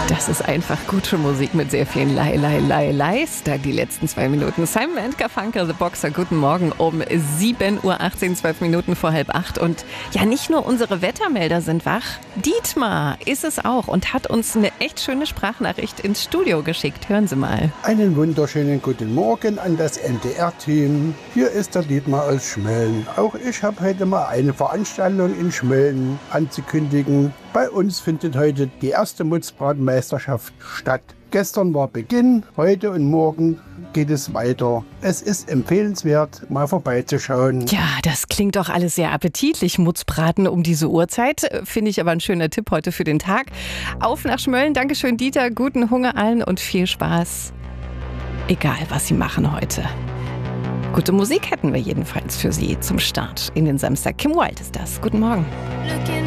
Das ist einfach gute Musik mit sehr vielen Leis. Da die letzten 2 Minuten. Simon & Garfunkel, The Boxer, guten Morgen um 7:18 Uhr, 12 Minuten vor 7:30. Und ja, nicht nur unsere Wettermelder sind wach. Dietmar ist es auch und hat uns eine echt schöne Sprachnachricht ins Studio geschickt. Hören Sie mal. Einen wunderschönen guten Morgen an das NDR-Team. Hier ist der Dietmar aus Schmölln. Auch ich habe heute mal eine Veranstaltung in Schmölln anzukündigen. Bei uns findet heute die erste Mutzbratenmeisterschaft statt. Gestern war Beginn, heute und morgen geht es weiter. Es ist empfehlenswert, mal vorbeizuschauen. Ja, das klingt doch alles sehr appetitlich. Mutzbraten um diese Uhrzeit. Finde ich aber ein schöner Tipp heute für den Tag. Auf nach Schmölln. Dankeschön, Dieter. Guten Hunger allen und viel Spaß. Egal, was Sie machen heute. Gute Musik hätten wir jedenfalls für Sie zum Start in den Samstag. Kim Wilde ist das. Guten Morgen.